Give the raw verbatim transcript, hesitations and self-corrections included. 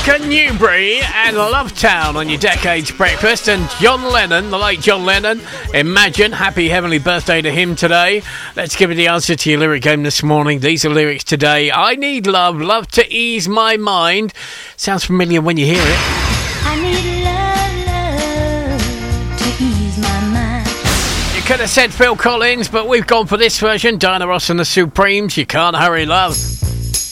Rebecca Newbury and Love Town on your Decades Breakfast. And John Lennon, the late John Lennon, Imagine. Happy heavenly birthday to him today. Let's give you the answer to your lyric game this morning. These are lyrics today. I need love, love to ease my mind. Sounds familiar when you hear it. I need love, love to ease my mind. You could have said Phil Collins, but we've gone for this version. Diana Ross and the Supremes. You Can't Hurry Love.